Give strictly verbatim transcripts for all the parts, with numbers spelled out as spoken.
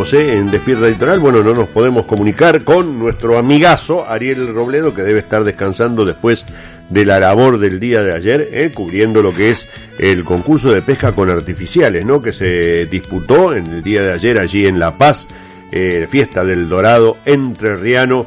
estamos eh, en Despierta Litoral. Bueno, no nos podemos comunicar con nuestro amigazo Ariel Robledo, que debe estar descansando después de la labor del día de ayer, eh, cubriendo lo que es el concurso de pesca con artificiales, ¿no? Que se disputó en el día de ayer allí en La Paz, eh, fiesta del Dorado entrerriano,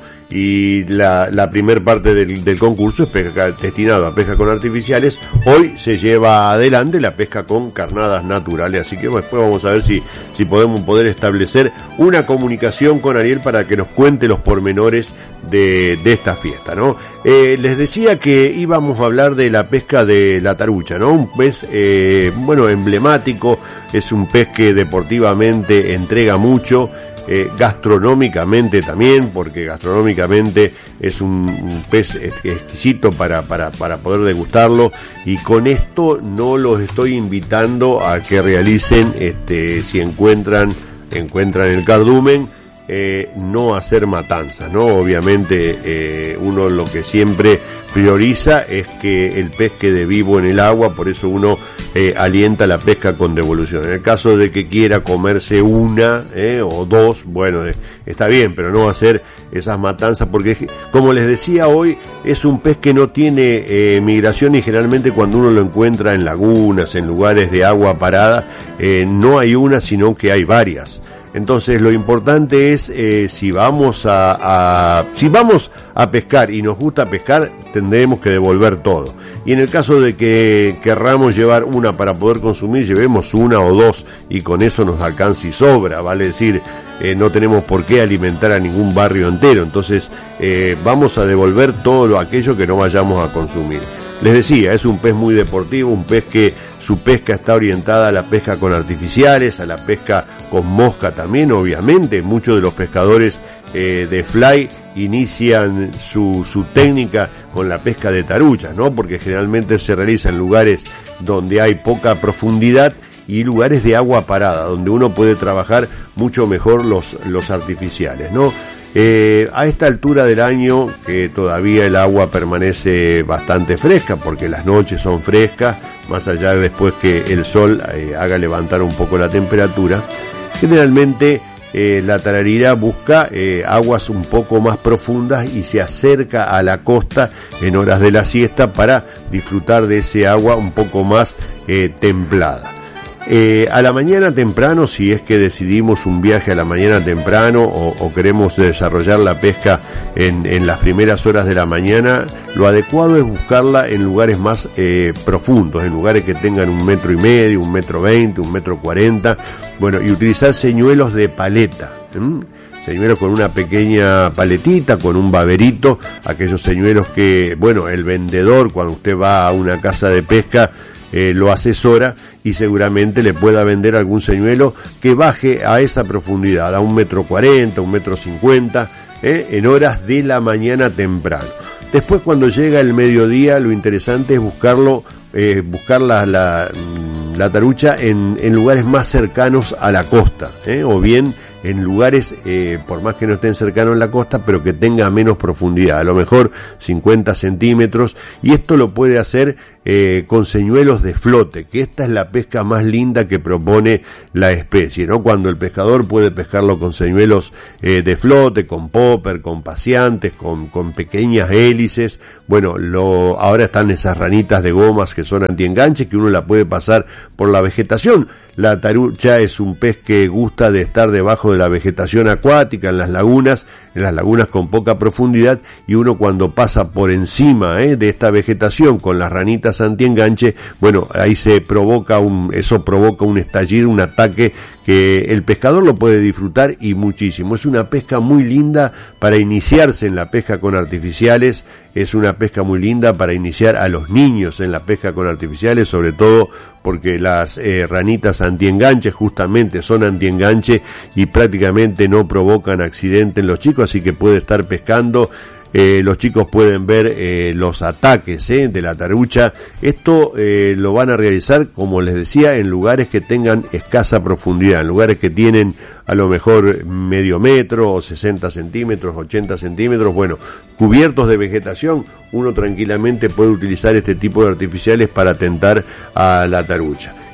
y la, la primer parte del, del concurso es pesca, destinado a pesca con artificiales. Hoy se lleva adelante la pesca con carnadas naturales, así que después vamos a ver si, si podemos poder establecer una comunicación con Ariel para que nos cuente los pormenores de, de esta fiesta, ¿no? Eh, les decía que íbamos a hablar de la pesca de la tarucha, ¿no? Un pez, eh, bueno, emblemático, es un pez que deportivamente entrega mucho, Eh, gastronómicamente también, porque gastronómicamente es un, un pez exquisito para, para, para poder degustarlo, y con esto no los estoy invitando a que realicen, este, si encuentran, encuentran el cardumen, eh, no hacer matanzas, ¿no? Obviamente, eh, uno lo que siempre prioriza es que el pez quede vivo en el agua, por eso uno eh, alienta la pesca con devolución. En el caso de que quiera comerse una eh, o dos, bueno, eh, está bien, pero no hacer esas matanzas, porque como les decía hoy, es un pez que no tiene eh, migración, y generalmente cuando uno lo encuentra en lagunas, en lugares de agua parada, eh, no hay una, sino que hay varias. Entonces lo importante es, eh, si vamos a, a si vamos a pescar y nos gusta pescar, tendremos que devolver todo. Y en el caso de que querramos llevar una para poder consumir, llevemos una o dos, y con eso nos alcanza y sobra, vale decir, eh, no tenemos por qué alimentar a ningún barrio entero. Entonces eh, vamos a devolver todo lo, aquello que no vayamos a consumir. Les decía, es un pez muy deportivo, un pez que su pesca está orientada a la pesca con artificiales, a la pesca con mosca también, obviamente. Muchos de los pescadores eh, de fly inician su, su técnica con la pesca de taruchas, ¿no? Porque generalmente se realiza en lugares donde hay poca profundidad y lugares de agua parada, donde uno puede trabajar mucho mejor los, los artificiales, ¿no? Eh, a esta altura del año, que todavía el agua permanece bastante fresca, porque las noches son frescas, más allá de después que el sol eh, haga levantar un poco la temperatura, generalmente eh, la tararira busca eh, aguas un poco más profundas y se acerca a la costa en horas de la siesta para disfrutar de ese agua un poco más eh, templada. Eh, a la mañana temprano, si es que decidimos un viaje a la mañana temprano o, o queremos desarrollar la pesca en, en las primeras horas de la mañana, lo adecuado es buscarla en lugares más eh, profundos, en lugares que tengan un metro y medio, un metro veinte, un metro cuarenta, bueno, y utilizar señuelos de paleta, ¿Mm? señuelos con una pequeña paletita, con un baberito, aquellos señuelos que, bueno, el vendedor cuando usted va a una casa de pesca Eh, lo asesora, y seguramente le pueda vender algún señuelo que baje a esa profundidad, a un metro cuarenta, un metro cincuenta, eh, en horas de la mañana temprano. Después, cuando llega el mediodía, lo interesante es buscarlo, eh, buscar la, la, la tarucha en, en lugares más cercanos a la costa, eh, o bien en lugares, eh, por más que no estén cercanos a la costa, pero que tenga menos profundidad, a lo mejor cincuenta centímetros, y esto lo puede hacer eh, con señuelos de flote, que esta es la pesca más linda que propone la especie, ¿no? Cuando el pescador puede pescarlo con señuelos eh, de flote, con popper, con paseantes, con, con pequeñas hélices. Bueno, lo, ahora están esas ranitas de gomas que son antienganche, que uno la puede pasar por la vegetación. La tarucha es un pez que gusta de estar debajo de la vegetación acuática, en las lagunas, en las lagunas con poca profundidad, y uno cuando pasa por encima eh, de esta vegetación con las ranitas antienganche, bueno, ahí se provoca un, eso provoca un estallido, un ataque que el pescador lo puede disfrutar y muchísimo. Es una pesca muy linda para iniciarse en la pesca con artificiales, es una pesca muy linda para iniciar a los niños en la pesca con artificiales, sobre todo porque las eh, ranitas antienganche justamente son antienganche y prácticamente no provocan accidente en los chicos, así que puede estar pescando. Eh, los chicos pueden ver eh, los ataques eh, de la tarucha. Esto eh, lo van a realizar, como les decía, en lugares que tengan escasa profundidad, en lugares que tienen a lo mejor medio metro o sesenta centímetros, ochenta centímetros, bueno, cubiertos de vegetación. Uno tranquilamente puede utilizar este tipo de artificiales para tentar a la tarucha.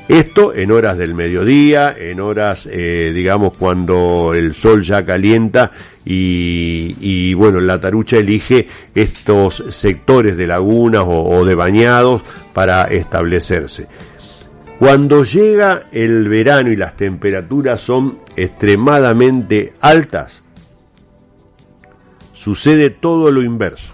Esto en horas del mediodía, en horas, eh, digamos, cuando el sol ya calienta y, y bueno, la tarucha elige estos sectores de lagunas o, o de bañados para establecerse. Cuando llega el verano y las temperaturas son extremadamente altas, sucede todo lo inverso.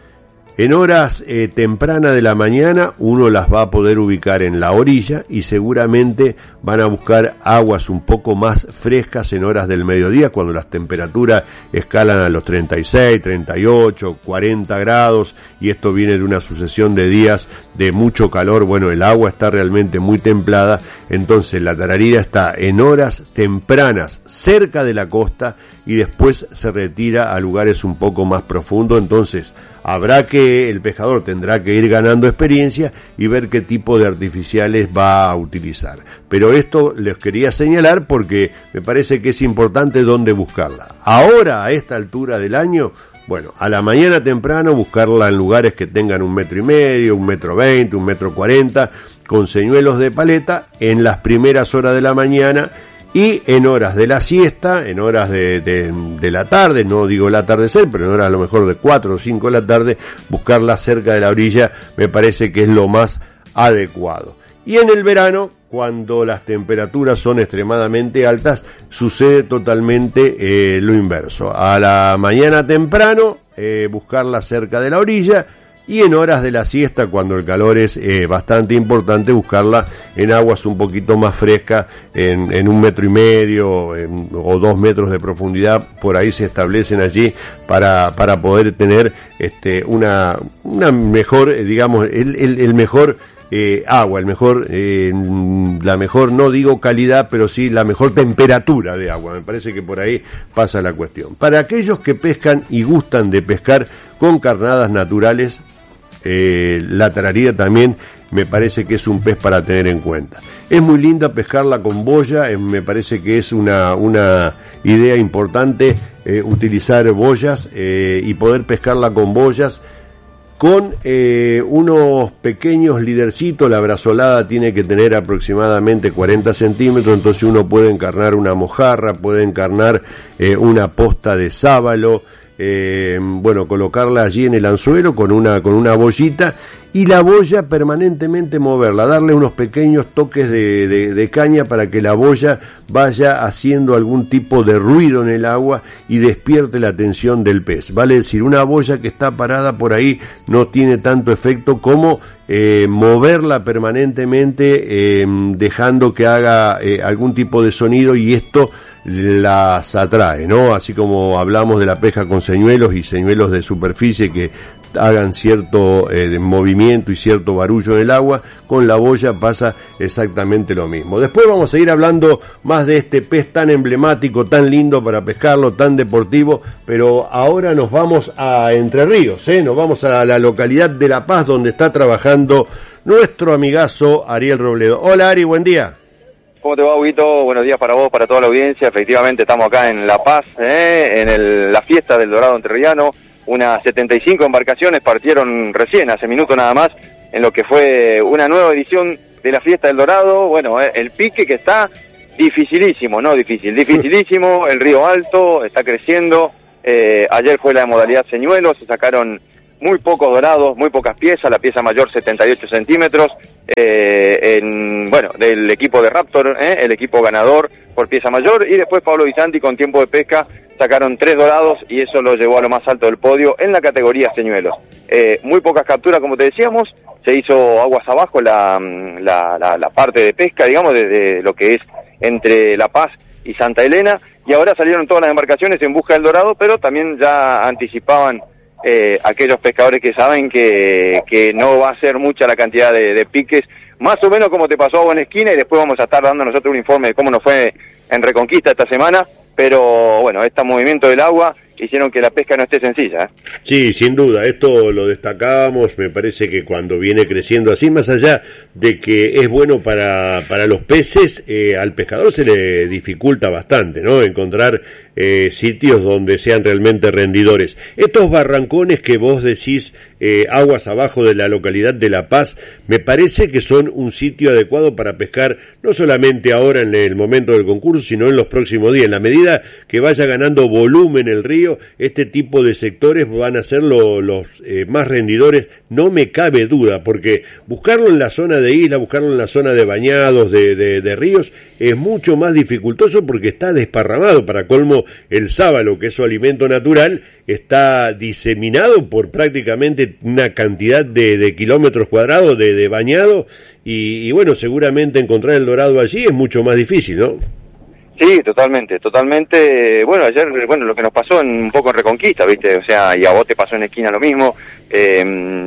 En horas eh, tempranas de la mañana uno las va a poder ubicar en la orilla y seguramente van a buscar aguas un poco más frescas en horas del mediodía, cuando las temperaturas escalan a los treinta y seis, treinta y ocho, cuarenta grados, y esto viene de una sucesión de días de mucho calor. Bueno, el agua está realmente muy templada, entonces la tararira está en horas tempranas cerca de la costa y después se retira a lugares un poco más profundos. Entonces habrá que, el pescador tendrá que ir ganando experiencia y ver qué tipo de artificiales va a utilizar. Pero esto les quería señalar porque me parece que es importante dónde buscarla. Ahora, a esta altura del año, bueno, a la mañana temprano buscarla en lugares que tengan un metro y medio, un metro veinte, un metro cuarenta, con señuelos de paleta en las primeras horas de la mañana. Y en horas de la siesta, en horas de, de, de la tarde, no digo el atardecer, pero en horas a lo mejor de cuatro o cinco de la tarde, buscarla cerca de la orilla me parece que es lo más adecuado. Y en el verano, cuando las temperaturas son extremadamente altas, sucede totalmente eh, lo inverso. A la mañana temprano, eh, buscarla cerca de la orilla, y en horas de la siesta, cuando el calor es eh, bastante importante, buscarla en aguas un poquito más frescas, en, en un metro y medio en, o dos metros de profundidad. Por ahí se establecen allí para para poder tener este una una mejor, eh, digamos, el, el, el mejor eh, agua, el mejor eh, la mejor, no digo calidad, pero sí la mejor temperatura de agua. Me parece que por ahí pasa la cuestión. Para aquellos que pescan y gustan de pescar con carnadas naturales, Eh, la tararira también me parece que es un pez para tener en cuenta. Es muy linda pescarla con boya, eh, me parece que es una una idea importante eh, utilizar boyas eh, y poder pescarla con boyas, con eh, unos pequeños lidercitos. La brazolada tiene que tener aproximadamente cuarenta centímetros, entonces uno puede encarnar una mojarra, puede encarnar eh, una posta de sábalo. Eh, bueno, colocarla allí en el anzuelo con una con una bollita, y la boya permanentemente moverla, darle unos pequeños toques de, de, de caña para que la boya vaya haciendo algún tipo de ruido en el agua y despierte la atención del pez. Vale decir, una boya que está parada por ahí no tiene tanto efecto como eh, moverla permanentemente, eh, dejando que haga eh, algún tipo de sonido, y esto las atrae, ¿no? Así como hablamos de la pesca con señuelos y señuelos de superficie que hagan cierto eh, movimiento y cierto barullo en el agua, con la boya pasa exactamente lo mismo. Después vamos a ir hablando más de este pez tan emblemático, tan lindo para pescarlo, tan deportivo, pero ahora nos vamos a Entre Ríos, ¿eh? Nos vamos a la localidad de La Paz, donde está trabajando nuestro amigazo Ariel Robledo. Hola Ari, buen día. ¿Cómo te va, Huguito? Buenos días para vos, para toda la audiencia. Efectivamente, estamos acá en La Paz, ¿eh? en el, la fiesta del Dorado Entrerriano. Unas setenta y cinco embarcaciones partieron recién, hace minutos nada más, en lo que fue una nueva edición de la fiesta del Dorado. Bueno, ¿eh? el pique que está dificilísimo, no difícil, dificilísimo. El río Alto está creciendo. Eh, ayer fue la modalidad señuelo, se sacaron muy pocos dorados, muy pocas piezas, la pieza mayor setenta y ocho centímetros, eh, en, bueno, del equipo de Raptor, eh, el equipo ganador por pieza mayor, y después Pablo Visanti con tiempo de pesca sacaron tres dorados y eso lo llevó a lo más alto del podio en la categoría señuelos. Eh, muy pocas capturas, como te decíamos, se hizo aguas abajo la, la, la, la parte de pesca, digamos, de, de lo que es entre La Paz y Santa Elena, y ahora salieron todas las embarcaciones en busca del dorado, pero también ya anticipaban Eh, aquellos pescadores que saben que, que no va a ser mucha la cantidad de, de piques, más o menos como te pasó a vos en esquina, y después vamos a estar dando nosotros un informe de cómo nos fue en Reconquista esta semana, pero bueno, este movimiento del agua hicieron que la pesca no esté sencilla, ¿eh? Sí, sin duda, esto lo destacábamos. Me parece que cuando viene creciendo así, más allá de que es bueno para, para los peces, eh, al pescador se le dificulta bastante, ¿no? Encontrar eh, sitios donde sean realmente rendidores. Estos barrancones que vos decís eh, aguas abajo de la localidad de La Paz, me parece que son un sitio adecuado para pescar, no solamente ahora en el momento del concurso, sino en los próximos días. En la medida que vaya ganando volumen el río, este tipo de sectores van a ser lo, los eh, más rendidores, no me cabe duda, porque buscarlo en la zona de isla, buscarlo en la zona de bañados, de, de, de ríos, es mucho más dificultoso porque está desparramado. Para colmo, el sábalo, que es su alimento natural, está diseminado por prácticamente una cantidad de, de kilómetros cuadrados de, de bañado, y, y bueno, seguramente encontrar el dorado allí es mucho más difícil, ¿no? Sí, totalmente, totalmente. Bueno, ayer, bueno, lo que nos pasó en, un poco en Reconquista, ¿viste? O sea, y a vos te pasó en Esquina lo mismo. Eh,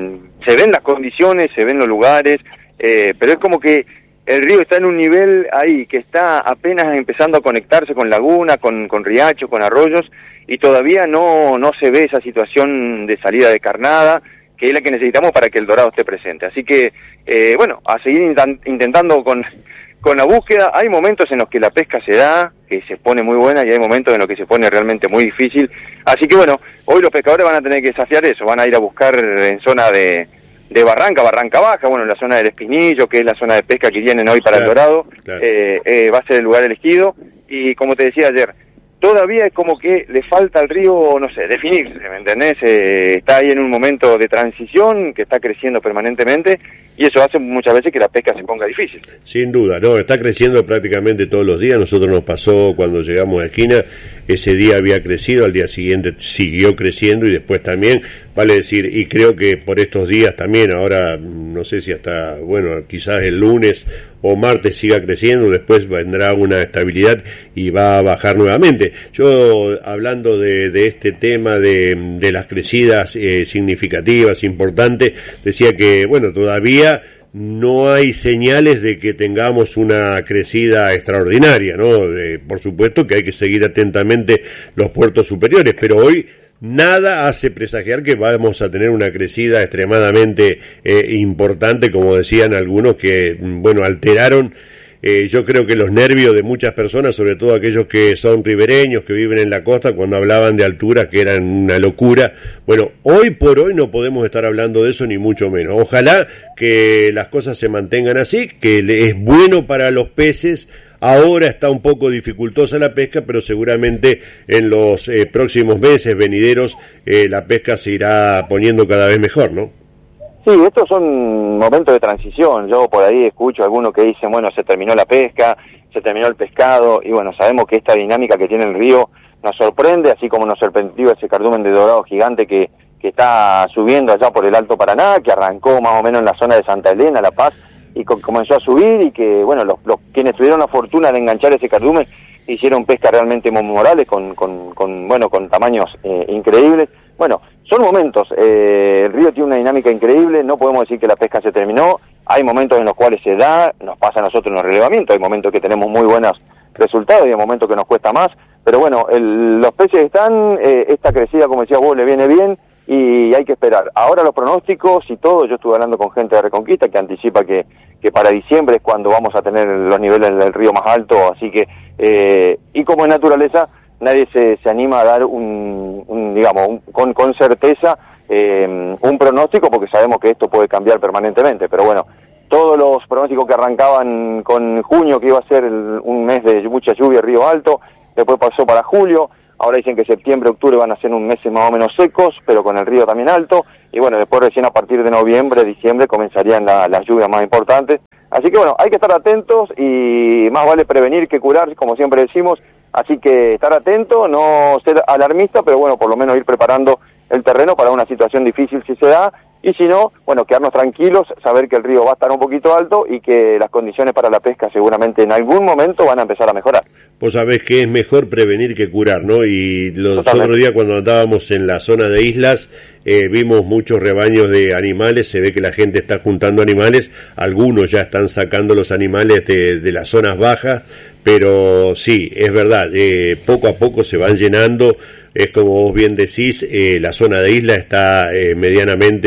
se ven las condiciones, se ven los lugares, eh, pero es como que el río está en un nivel ahí, que está apenas empezando a conectarse con laguna, con, con riachos, con arroyos, y todavía no, no se ve esa situación de salida de carnada, que es la que necesitamos para que el dorado esté presente. Así que, eh, bueno, a seguir intan- intentando con... Con la búsqueda. Hay momentos en los que la pesca se da, que se pone muy buena, y hay momentos en los que se pone realmente muy difícil. Así que bueno, hoy los pescadores van a tener que desafiar eso, van a ir a buscar en zona de, de Barranca, Barranca Baja, bueno, en la zona del Espinillo, que es la zona de pesca que tienen hoy para claro, el dorado, claro. eh, eh, va a ser el lugar elegido, y como te decía ayer, todavía es como que le falta al río, no sé, definirse, ¿me entendés? Eh, está ahí en un momento de transición, que está creciendo permanentemente, y eso hace muchas veces que la pesca se ponga difícil. Sin duda, no, está creciendo prácticamente todos los días. Nosotros nos pasó cuando llegamos a Esquina, ese día había crecido, al día siguiente siguió creciendo, y después también, vale decir, y creo que por estos días también, ahora no sé si hasta, bueno, quizás el lunes o martes siga creciendo, después vendrá una estabilidad y va a bajar nuevamente. Yo, hablando de, de este tema de, de las crecidas eh, significativas, importantes, decía que, bueno, todavía no hay señales de que tengamos una crecida extraordinaria, ¿no? De, por supuesto que hay que seguir atentamente los puertos superiores, pero hoy nada hace presagiar que vamos a tener una crecida extremadamente eh, importante, como decían algunos que, bueno, alteraron, eh, yo creo que los nervios de muchas personas, sobre todo aquellos que son ribereños, que viven en la costa, cuando hablaban de alturas, que eran una locura. Bueno, hoy por hoy no podemos estar hablando de eso, ni mucho menos. Ojalá que las cosas se mantengan así, que es bueno para los peces. Ahora está un poco dificultosa la pesca, pero seguramente en los eh, próximos meses venideros eh, la pesca se irá poniendo cada vez mejor, ¿no? Sí, estos son momentos de transición. Yo por ahí escucho a algunos que dicen, bueno, se terminó la pesca, se terminó el pescado, y bueno, sabemos que esta dinámica que tiene el río nos sorprende, así como nos sorprendió ese cardumen de dorado gigante que, que está subiendo allá por el Alto Paraná, que arrancó más o menos en la zona de Santa Elena, La Paz, y co- comenzó a subir, y que, bueno, los, los quienes tuvieron la fortuna de enganchar ese cardumen hicieron pesca realmente memorables con, con, con bueno, con tamaños eh, increíbles. Bueno, son momentos, eh, el río tiene una dinámica increíble, no podemos decir que la pesca se terminó, hay momentos en los cuales se da, nos pasa a nosotros en los relevamientos, hay momentos que tenemos muy buenos resultados y hay momentos que nos cuesta más, pero bueno, el, los peces están, eh, esta crecida, como decía vos, le viene bien, y hay que esperar. Ahora los pronósticos y todo, yo estuve hablando con gente de Reconquista que anticipa que, que para diciembre es cuando vamos a tener los niveles del río más altos, así que, eh, y como es naturaleza, nadie se, se anima a dar un, un digamos, un, con, con certeza eh, un pronóstico, porque sabemos que esto puede cambiar permanentemente, pero bueno, todos los pronósticos que arrancaban con junio, que iba a ser el, un mes de mucha lluvia, río alto, después pasó para julio, ahora dicen que septiembre, octubre van a ser un meses más o menos secos, pero con el río también alto, y bueno, después recién a partir de noviembre, diciembre comenzarían la, las lluvias más importantes, así que bueno, hay que estar atentos, y más vale prevenir que curar, como siempre decimos. Así que estar atento, no ser alarmista, pero bueno, por lo menos ir preparando el terreno para una situación difícil si se da, y si no, bueno, quedarnos tranquilos, saber que el río va a estar un poquito alto y que las condiciones para la pesca seguramente en algún momento van a empezar a mejorar. Vos sabés que es mejor prevenir que curar, ¿no? Y los otros días cuando andábamos en la zona de islas, eh, vimos muchos rebaños de animales, se ve que la gente está juntando animales, algunos ya están sacando los animales de, de las zonas bajas, pero sí, es verdad, eh, poco a poco se van llenando. Es como vos bien decís, eh, la zona de isla está eh, medianamente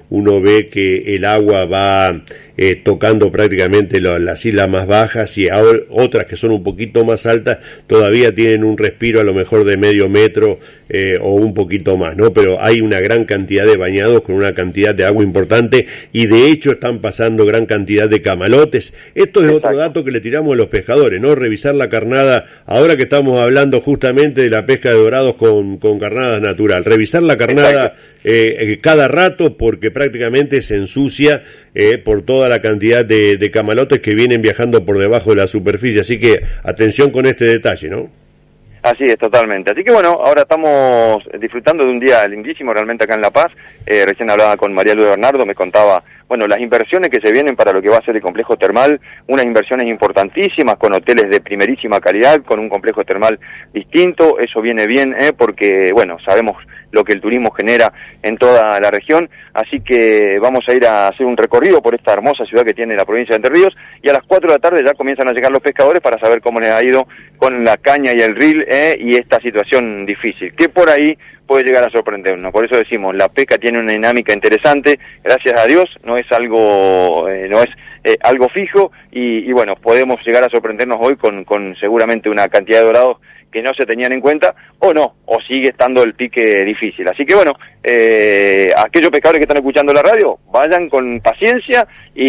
uno ve que el agua va eh, tocando prácticamente lo, las islas más bajas, y ahora otras que son un poquito más altas todavía tienen un respiro a lo mejor de medio metro eh, o un poquito más, ¿no? Pero hay una gran cantidad de bañados con una cantidad de agua importante, y de hecho están pasando gran cantidad de camalotes. Esto es otro dato que le tiramos a los pescadores, ¿no? Revisar la carnada, ahora que estamos hablando justamente de la pesca de dorados con, con carnada natural, revisar la carnada eh, cada rato, porque prácticamente se ensucia eh, por toda la cantidad de, de camalotes que vienen viajando por debajo de la superficie, así que atención con este detalle, ¿no? Así es, totalmente. Así que bueno, ahora estamos disfrutando de un día lindísimo realmente acá en La Paz. Eh, recién hablaba con María Luis Bernardo, me contaba, bueno, las inversiones que se vienen para lo que va a ser el complejo termal, unas inversiones importantísimas con hoteles de primerísima calidad, con un complejo termal distinto. Eso viene bien, eh, porque, bueno, sabemos lo que el turismo genera en toda la región, así que vamos a ir a hacer un recorrido por esta hermosa ciudad que tiene la provincia de Entre Ríos, y a las cuatro de la tarde ya comienzan a llegar los pescadores para saber cómo les ha ido con la caña y el reel eh, y esta situación difícil, que por ahí puede llegar a sorprendernos. Por eso decimos, la pesca tiene una dinámica interesante, gracias a Dios, no es algo eh, no es eh, algo fijo, y, y bueno, podemos llegar a sorprendernos hoy con, con seguramente una cantidad de dorados que no se tenían en cuenta, o no, o sigue estando el pique difícil. Así que bueno, eh, aquellos pescadores que están escuchando la radio, vayan con paciencia,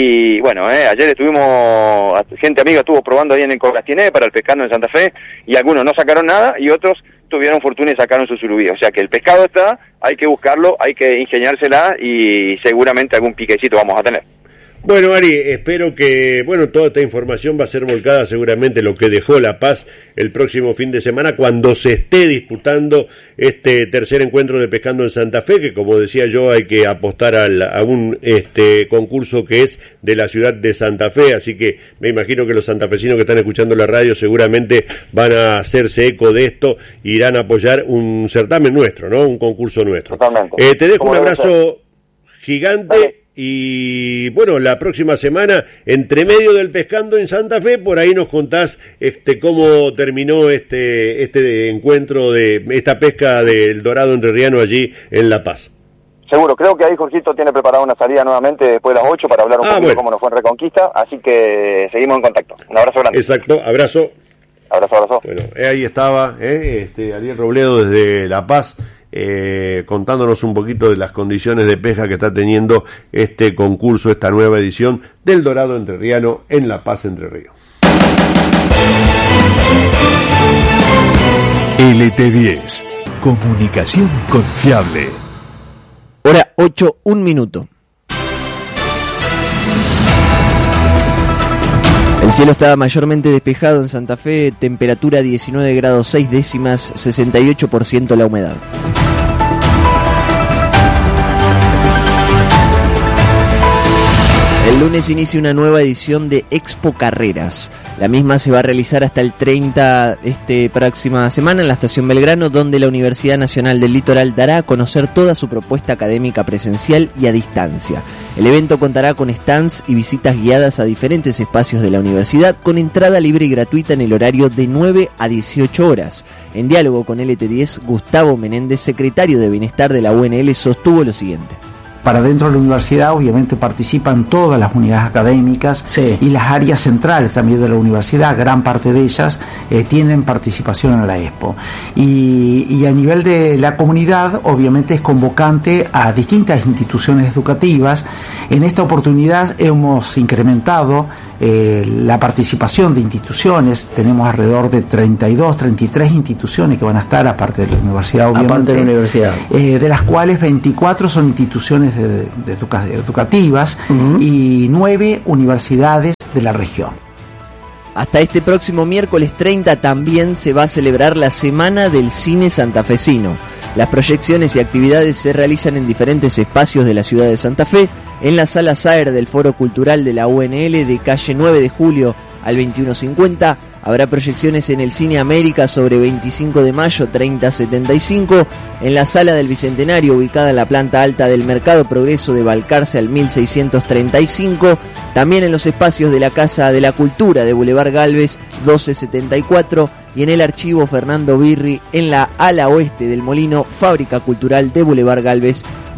y bueno, eh, ayer estuvimos, gente amiga estuvo probando ahí en el Corgastiné para el pescando en Santa Fe, y algunos no sacaron nada, y otros tuvieron fortuna y sacaron su surubí. O sea que el pescado está, hay que buscarlo, hay que ingeniársela, y seguramente algún piquecito vamos a tener. Bueno, Ari, espero que, bueno, toda esta información va a ser volcada seguramente lo que dejó La Paz el próximo fin de semana, cuando se esté disputando este tercer encuentro de Pescando en Santa Fe, que como decía yo, hay que apostar al, a un este concurso que es de la ciudad de Santa Fe, así que me imagino que los santafesinos que están escuchando la radio seguramente van a hacerse eco de esto, e irán a apoyar un certamen nuestro, ¿no? Un concurso nuestro. Totalmente. Eh, te dejo un abrazo gigante. Vale. Y bueno, la próxima semana, entre medio del Pescando en Santa Fe, por ahí nos contás este cómo terminó este este encuentro de esta pesca del dorado entrerriano allí en La Paz. Seguro, creo que ahí Jorgito tiene preparada una salida nuevamente después de las ocho para hablar un ah, poquito bueno. cómo nos fue en Reconquista, así que seguimos en contacto. Un abrazo grande. Exacto, abrazo. Abrazo, abrazo. Bueno, ahí estaba eh, este Ariel Robledo desde La Paz. Eh, contándonos un poquito de las condiciones de pesca que está teniendo este concurso, esta nueva edición del dorado entrerriano en La Paz, Entre Ríos. L T diez, comunicación confiable. Hora ocho, un minuto. El cielo estaba mayormente despejado en Santa Fe, temperatura diecinueve grados seis décimas, sesenta y ocho por ciento la humedad. El lunes inicia una nueva edición de Expo Carreras. La misma se va a realizar hasta el treinta este próxima semana en la Estación Belgrano, donde la Universidad Nacional del Litoral dará a conocer toda su propuesta académica presencial y a distancia. El evento contará con stands y visitas guiadas a diferentes espacios de la universidad, con entrada libre y gratuita en el horario de nueve a dieciocho horas. En diálogo con L T diez, Gustavo Menéndez, secretario de Bienestar de la U N L, sostuvo lo siguiente. Para dentro de la universidad obviamente participan todas las unidades académicas, sí, y las áreas centrales también de la universidad, gran parte de ellas eh, tienen participación en la Expo. Y, y a nivel de la comunidad obviamente es convocante a distintas instituciones educativas. En esta oportunidad hemos incrementado eh, la participación de instituciones. Tenemos alrededor de treinta y dos, treinta y tres instituciones que van a estar, aparte de la universidad obviamente, aparte de la universidad. Eh, de las cuales veinticuatro son instituciones de, de educa- educativas uh-huh. y nueve universidades de la región. Hasta este próximo miércoles treinta también se va a celebrar la Semana del Cine Santafesino. Las proyecciones y actividades se realizan en diferentes espacios de la ciudad de Santa Fe, en la Sala Saer del Foro Cultural de la U N L de calle nueve de julio al veintiuno cincuenta. Habrá proyecciones en el Cine América sobre veinticinco de mayo treinta setenta y cinco, en la Sala del Bicentenario ubicada en la planta alta del Mercado Progreso de Balcarce al mil seiscientos treinta y cinco, también en los espacios de la Casa de la Cultura de Boulevard Galvez doce setenta y cuatro y en el Archivo Fernando Birri en la ala oeste del Molino, Fábrica Cultural de Boulevard Galvez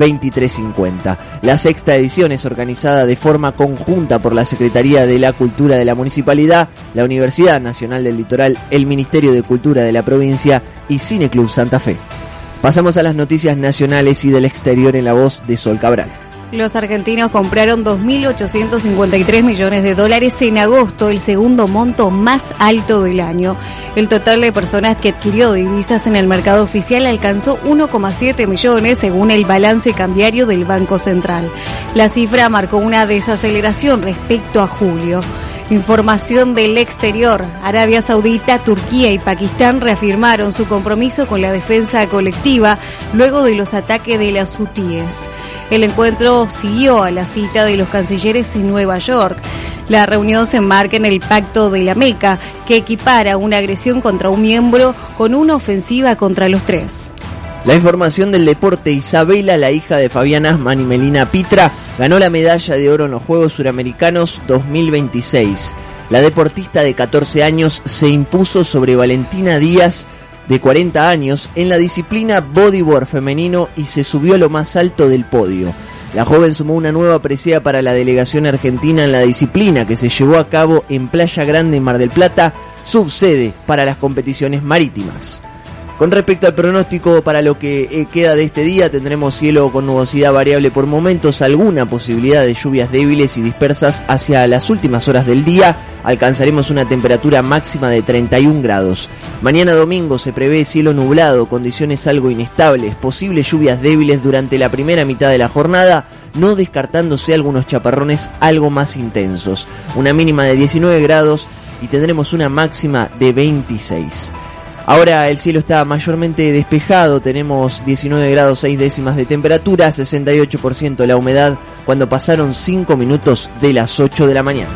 veintitrés cincuenta. La sexta edición es organizada de forma conjunta por la Secretaría de la Cultura de la Municipalidad, la Universidad Nacional del Litoral, el Ministerio de Cultura de la provincia y Cineclub Santa Fe. Pasamos a las noticias nacionales y del exterior en la voz de Sol Cabral. Los argentinos compraron dos mil ochocientos cincuenta y tres millones de dólares en agosto, el segundo monto más alto del año. El total de personas que adquirió divisas en el mercado oficial alcanzó uno coma siete millones según el balance cambiario del Banco Central. La cifra marcó una desaceleración respecto a julio. Información del exterior. Arabia Saudita, Turquía y Pakistán reafirmaron su compromiso con la defensa colectiva luego de los ataques de las hutíes. El encuentro siguió a la cita de los cancilleres en Nueva York. La reunión se enmarca en el Pacto de la Meca, que equipara una agresión contra un miembro con una ofensiva contra los tres. La información del deporte. Isabela, la hija de Fabián Asman y Melina Pitra, ganó la medalla de oro en los Juegos Suramericanos dos mil veintiséis. La deportista de catorce años se impuso sobre Valentina Díaz, de cuarenta años, en la disciplina bodyboard femenino y se subió a lo más alto del podio. La joven sumó una nueva presea para la delegación argentina en la disciplina, que se llevó a cabo en Playa Grande, Mar del Plata, subsede para las competiciones marítimas. Con respecto al pronóstico para lo que queda de este día, tendremos cielo con nubosidad variable por momentos, alguna posibilidad de lluvias débiles y dispersas hacia las últimas horas del día. Alcanzaremos una temperatura máxima de treinta y un grados. Mañana domingo se prevé cielo nublado, condiciones algo inestables, posibles lluvias débiles durante la primera mitad de la jornada, no descartándose algunos chaparrones algo más intensos. Una mínima de diecinueve grados y tendremos una máxima de veintiséis. Ahora el cielo está mayormente despejado, tenemos diecinueve grados seis décimas de temperatura, sesenta y ocho por ciento la humedad, cuando pasaron cinco minutos de las ocho de la mañana.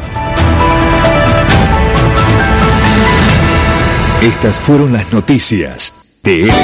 Estas fueron las noticias de L